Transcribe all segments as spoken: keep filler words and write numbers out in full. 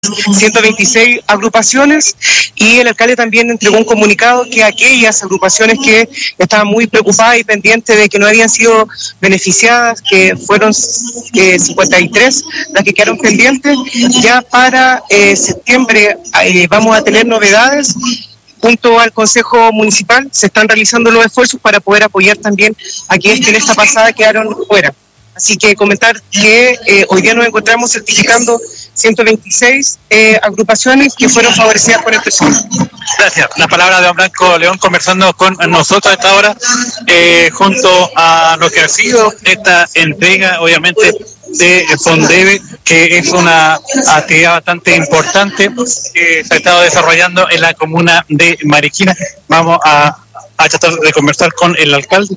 ciento veintiséis agrupaciones, y el alcalde también entregó un comunicado que aquellas agrupaciones que estaban muy preocupadas y pendientes de que no habían sido beneficiadas, que fueron eh, cincuenta y tres las que quedaron pendientes, ya para eh, septiembre eh, vamos a tener novedades. Junto al Consejo Municipal se están realizando los esfuerzos para poder apoyar también a quienes que en esta pasada quedaron fuera. Así que comentar que eh, hoy día nos encontramos certificando ciento veintiséis eh, agrupaciones que fueron favorecidas por el presidente. Gracias. La palabra de don Blanco León conversando con nosotros a esta hora, eh, junto a lo que ha sido esta entrega, obviamente, de Fondeve, que es una actividad bastante importante que se ha estado desarrollando en la comuna de Mariquina. Vamos a, a tratar de conversar con el alcalde.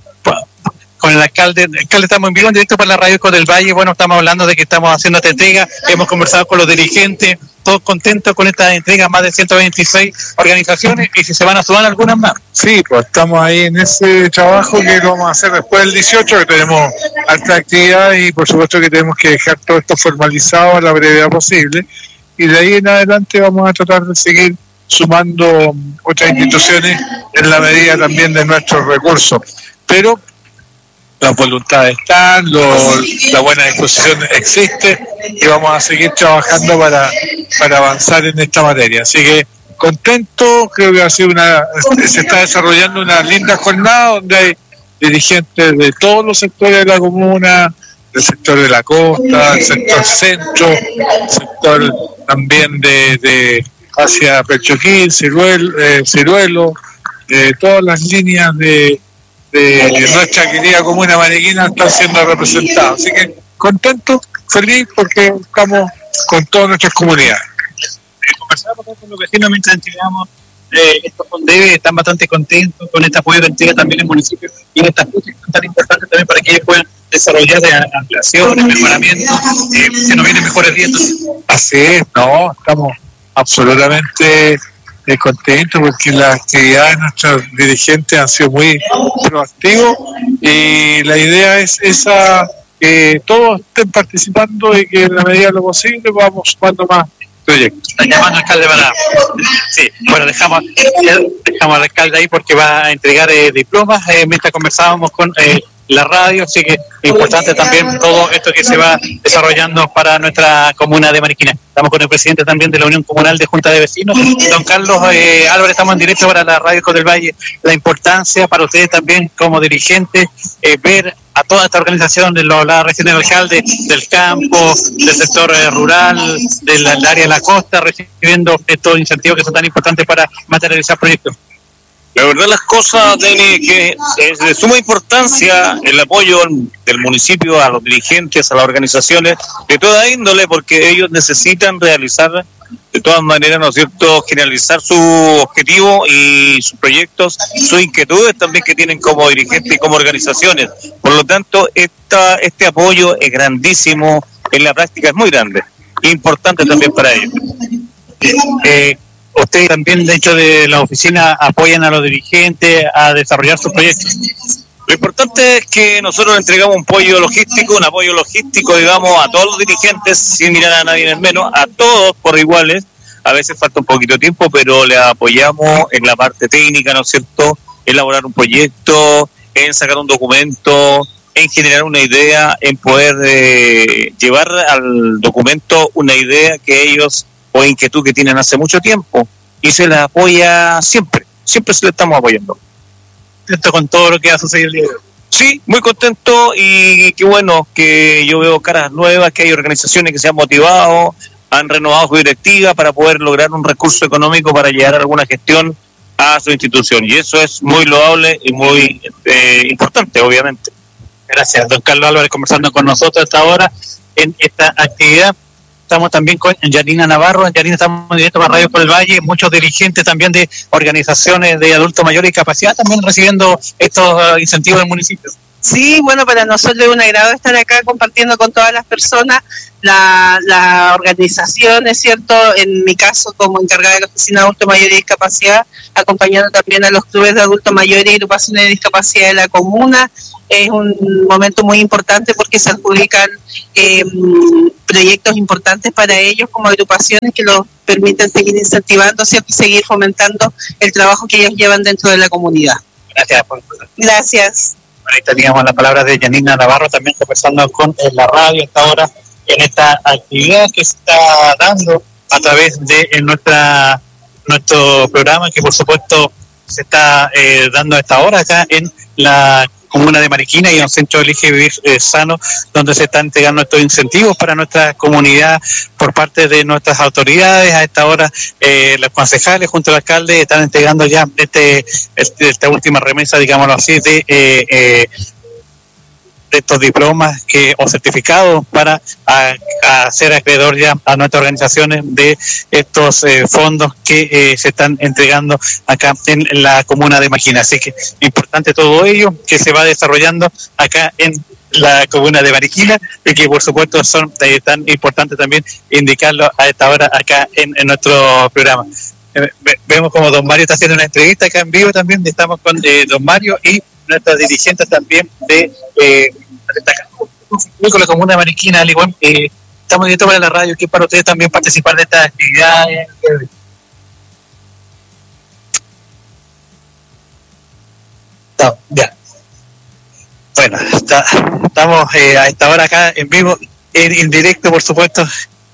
Con el alcalde, el alcalde estamos en vivo en directo para la radio del Valle. Bueno, estamos hablando de que estamos haciendo esta entrega, hemos conversado con los dirigentes, todos contentos con esta entrega, más de ciento veintiséis organizaciones, y si se van a sumar algunas más. Sí, pues estamos ahí en ese trabajo que lo vamos a hacer después del dieciocho, que tenemos alta actividad y por supuesto que tenemos que dejar todo esto formalizado a la brevedad posible, y de ahí en adelante vamos a tratar de seguir sumando otras instituciones en la medida también de nuestros recursos. Pero las voluntades están, lo, la buena disposición existe y vamos a seguir trabajando para, para avanzar en esta materia. Así que contento, creo que ha sido una, se está desarrollando una linda jornada donde hay dirigentes de todos los sectores de la comuna, del sector de la costa, del sector centro, del sector también de, de hacia Pechoquín, Ciruelo, eh, Ciruelo eh, todas las líneas de de nuestra querida comuna mariquina están siendo representados. Así que contento, feliz, porque estamos con todas nuestras comunidades. Conversamos con los vecinos mientras entregamos eh, estos Fondeve, están bastante contentos con este apoyo de entrega también en el municipio y en estas cosas que son tan importantes también para que ellos puedan desarrollar de ampliaciones, mejoramientos, eh, que nos vienen mejores días. Así es, no, estamos absolutamente Eh, contento porque las actividades de nuestros dirigentes han sido muy proactivos y la idea es esa, que todos estén participando y que en la medida de lo posible vamos sumando más proyectos. Está llamando al alcalde para... Sí, bueno, dejamos, dejamos al alcalde ahí porque va a entregar eh, diplomas eh, mientras conversábamos con eh, la radio, así que es importante también todo esto que se va desarrollando para nuestra comuna de Mariquina. Estamos con el presidente también de la Unión Comunal de Junta de Vecinos, don Carlos eh, Álvarez. Estamos en directo para la radio del Valle. La importancia para ustedes también como dirigentes, eh, ver a toda esta organización de la, la región del alcalde, del campo, del sector eh, rural, del, del área de la costa, recibiendo estos incentivos que son tan importantes para materializar proyectos. La verdad las cosas, Dani, que es de suma importancia el apoyo del municipio a los dirigentes, a las organizaciones de toda índole, porque ellos necesitan realizar de todas maneras, ¿no es cierto?, generalizar su objetivo y sus proyectos, sus inquietudes también que tienen como dirigentes y como organizaciones. Por lo tanto, esta, este apoyo es grandísimo, en la práctica es muy grande, e importante también para ellos. Eh, Ustedes también, de hecho, de la oficina apoyan a los dirigentes a desarrollar sus proyectos. Lo importante es que nosotros entregamos un apoyo logístico, un apoyo logístico, digamos, a todos los dirigentes, sin mirar a nadie en menos, a todos por iguales. A veces falta un poquito de tiempo, pero le apoyamos en la parte técnica, ¿no es cierto?, elaborar un proyecto, en sacar un documento, en generar una idea, en poder eh, llevar al documento una idea que ellos o inquietud que tienen hace mucho tiempo, y se les apoya siempre, siempre se les estamos apoyando. ¿Contento con todo lo que ha sucedido el día de hoy? Sí, muy contento, y qué bueno que yo veo caras nuevas, que hay organizaciones que se han motivado, han renovado su directiva para poder lograr un recurso económico para llevar alguna gestión a su institución, y eso es muy loable y muy eh, importante, obviamente. Gracias, don Carlos Álvarez, conversando con nosotros hasta ahora en esta actividad. Estamos también con Yanina Navarro. Yanina, estamos en directo para Radio por el Valle. Muchos dirigentes también de organizaciones de adultos mayores y discapacidad también recibiendo estos uh, incentivos del municipio. Sí, bueno, para nosotros es un agrado estar acá compartiendo con todas las personas, la, la organización, es cierto, en mi caso como encargada de la Oficina de Adultos Mayores y Discapacidad, acompañando también a los clubes de adultos mayores y agrupaciones de discapacidad de la comuna, es un momento muy importante porque se adjudican eh, proyectos importantes para ellos como agrupaciones que los permiten seguir incentivando, ¿cierto? Y seguir fomentando el trabajo que ellos llevan dentro de la comunidad. Gracias. Por... Gracias. Bueno, ahí teníamos las palabras de Yanina Navarro, también conversando con en la radio hasta ahora en esta actividad que se está dando a través de en nuestra nuestro programa, que por supuesto se está eh, dando a esta hora acá en la comuna de Mariquina y en un centro Elige Vivir eh, Sano, donde se están entregando estos incentivos para nuestra comunidad por parte de nuestras autoridades. A esta hora eh, los concejales junto al alcalde están entregando ya este, este esta última remesa, digámoslo así, de eh, eh, de estos diplomas que o certificados para a, a ser acreedor ya a nuestras organizaciones de estos eh, fondos que eh, se están entregando acá en, en la comuna de Mariquina. Así que importante todo ello que se va desarrollando acá en la comuna de Mariquina y que por supuesto son eh, tan importante también indicarlo a esta hora acá en, en nuestro programa. Eh, ve, vemos como don Mario está haciendo una entrevista acá en vivo también, estamos con eh, don Mario y nuestros dirigentes también de eh, con la comuna de Mariquina, al igual que eh, estamos directo para la radio, que para ustedes también participar de estas actividades. No, ya. Bueno, está, estamos eh, a esta hora acá en vivo, en, en directo, por supuesto,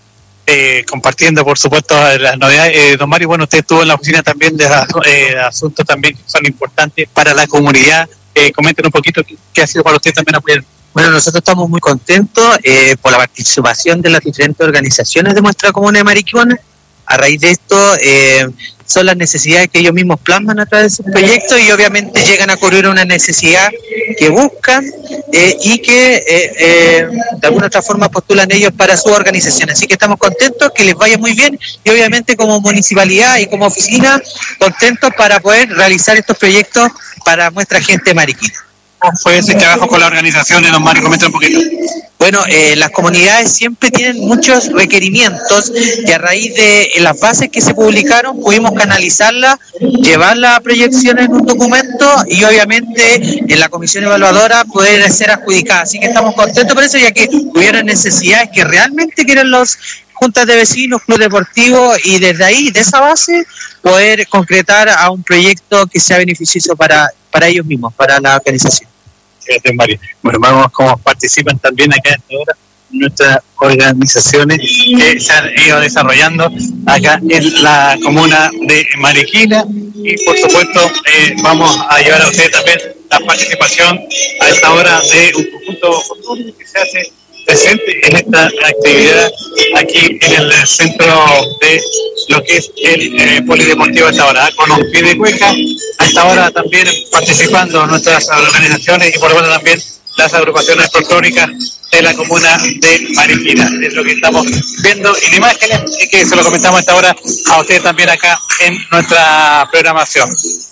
eh, compartiendo, por supuesto, las novedades. Eh, don Mario, bueno, usted estuvo en la oficina también de eh, asuntos también que son importantes para la comunidad. Eh, comenten un poquito qué, qué ha sido para usted también apoyar. Bueno, nosotros estamos muy contentos eh, por la participación de las diferentes organizaciones de nuestra comuna de Mariquina. A raíz de esto, eh, son las necesidades que ellos mismos plasman a través de sus proyectos y obviamente llegan a cubrir una necesidad que buscan eh, y que eh, eh, de alguna otra forma postulan ellos para su organización. Así que estamos contentos, que les vaya muy bien y obviamente como municipalidad y como oficina contentos para poder realizar estos proyectos para nuestra gente mariquina. ¿Cómo fue ese trabajo con las organizaciones, don Mario? Comenta un poquito. Bueno, eh, las comunidades siempre tienen muchos requerimientos y a raíz de las bases que se publicaron pudimos canalizarlas, llevarlas a proyección en un documento y obviamente en la comisión evaluadora poder ser adjudicadas. Así que estamos contentos por eso, ya que hubieron necesidades que realmente quieren los juntas de vecinos, club deportivo y desde ahí, de esa base, poder concretar a un proyecto que sea beneficioso para, para ellos mismos, para la organización. Gracias, Mario. Bueno, vamos cómo participan también acá ahora nuestras organizaciones que se han ido desarrollando acá en la comuna de Mariquina y por supuesto eh, vamos a llevar a ustedes también la participación a esta hora de un conjunto que se hace presente en esta actividad aquí en el centro de lo que es el eh, polideportivo a esta hora, con un pie de cueca, a esta hora también participando nuestras organizaciones y por lo menos también las agrupaciones folclóricas de la comuna de Mariquina. Es lo que estamos viendo en imágenes y que se lo comentamos a esta hora a ustedes también acá en nuestra programación.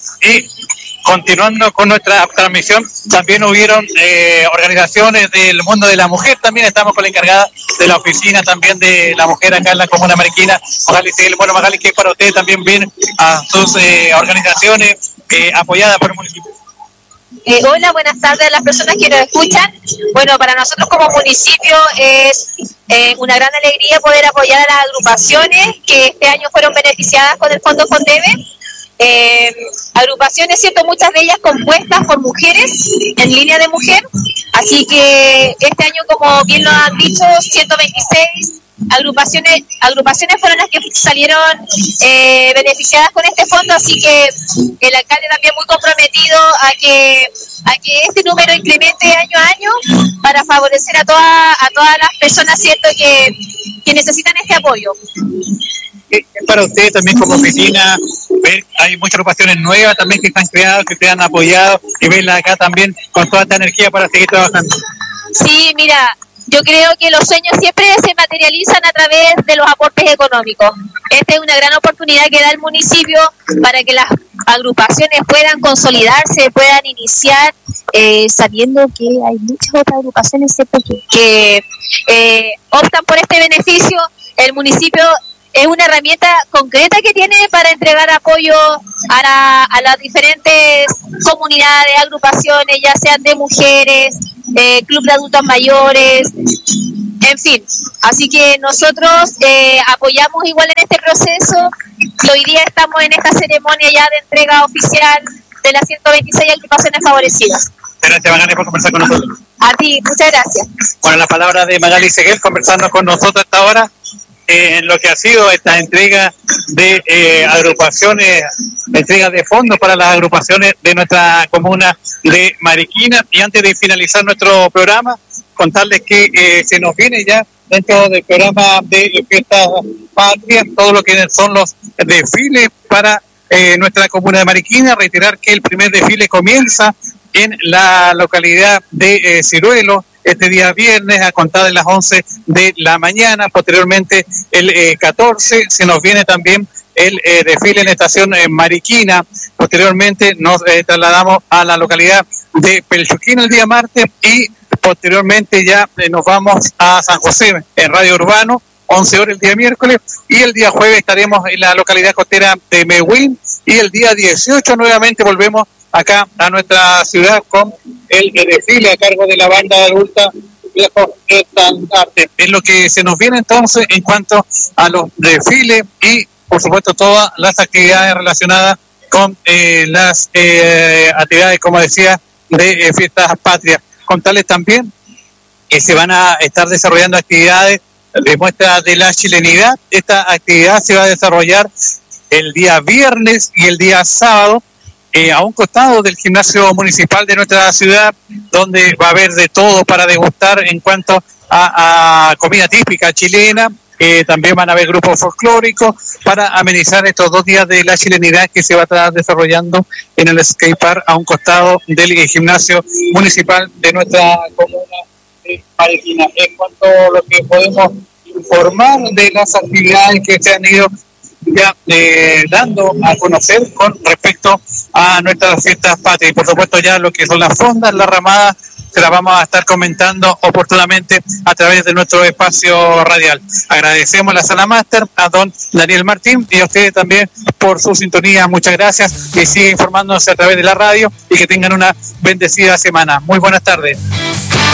Y continuando con nuestra transmisión, también hubieron eh, organizaciones del mundo de la mujer, también estamos con la encargada de la oficina también de la mujer acá en la comuna de Mariquina, Magali Segel. Bueno, Magali, que para ustedes también vienen a sus eh, organizaciones eh, apoyadas por el municipio. Eh, hola, buenas tardes a las personas que nos escuchan. Bueno, para nosotros como municipio es eh, una gran alegría poder apoyar a las agrupaciones que este año fueron beneficiadas con el Fondo Fondeve. Eh, agrupaciones, cierto, muchas de ellas compuestas por mujeres, en línea de mujer, así que este año, como bien lo han dicho, ciento veintiséis agrupaciones agrupaciones fueron las que salieron eh, beneficiadas con este fondo, así que el alcalde también muy comprometido a que a que este número incremente año a año para favorecer a todas a todas las personas, cierto, que, que necesitan este apoyo. Para ustedes también como oficina, ver, hay muchas agrupaciones nuevas también que están creadas, que te han apoyado y verla acá también con toda esta energía para seguir trabajando. Sí, mira, yo creo que los sueños siempre se materializan a través de los aportes económicos. Esta es una gran oportunidad que da el municipio para que las agrupaciones puedan consolidarse, puedan iniciar, eh, sabiendo que hay muchas otras agrupaciones, ¿cierto?, que, que eh, optan por este beneficio. El municipio es una herramienta concreta que tiene para entregar apoyo a, la, a las diferentes comunidades, agrupaciones, ya sean de mujeres, eh, club de adultos mayores, en fin. Así que nosotros eh, apoyamos igual en este proceso y hoy día estamos en esta ceremonia ya de entrega oficial de las ciento veintiséis agrupaciones favorecidas. Gracias, Magali, por conversar con nosotros. A ti, muchas gracias. Bueno, la palabra de Magali Seguel conversando con nosotros hasta ahora eh, en lo que ha sido esta entrega de eh, agrupaciones, entrega de fondos para las agrupaciones de nuestra comuna de Mariquina. Y antes de finalizar nuestro programa, contarles que eh, se nos viene ya dentro del programa de Fiestas Patrias todo lo que son los desfiles para eh, nuestra comuna de Mariquina. Reiterar que el primer desfile comienza en la localidad de eh, Ciruelo este día viernes a contar de las once de la mañana. Posteriormente el eh, catorce se nos viene también el eh, desfile en la estación eh, Mariquina. Posteriormente nos eh, trasladamos a la localidad de Pelchuquín el día martes y posteriormente ya eh, nos vamos a San José en Radio Urbano, once horas el día miércoles, y el día jueves estaremos en la localidad costera de Mehuín, y el día dieciocho nuevamente volvemos acá a nuestra ciudad con el, el desfile a cargo de la banda adulta Viejo Estandarte. Es lo que se nos viene entonces en cuanto a los desfiles y por supuesto todas las actividades relacionadas con eh, las eh, actividades, como decía, de eh, Fiestas Patrias. Contarles también que se van a estar desarrollando actividades de muestra de la chilenidad. Esta actividad se va a desarrollar el día viernes y el día sábado eh, a un costado del gimnasio municipal de nuestra ciudad, donde va a haber de todo para degustar en cuanto a, a comida típica chilena. Eh, también van a haber grupos folclóricos para amenizar estos dos días de la chilenidad que se va a estar desarrollando en el skate park a un costado del eh, gimnasio municipal de nuestra comuna de Mariquina. En cuanto a lo que podemos informar de las actividades que se han ido ya eh, dando a conocer con respecto a nuestras fiestas patrias, y por supuesto ya lo que son las fondas, las ramadas, se las vamos a estar comentando oportunamente a través de nuestro espacio radial. Agradecemos a la Sala Máster, a don Daniel Martín y a ustedes también por su sintonía. Muchas gracias y sigue informándose a través de la radio y que tengan una bendecida semana. Muy buenas tardes.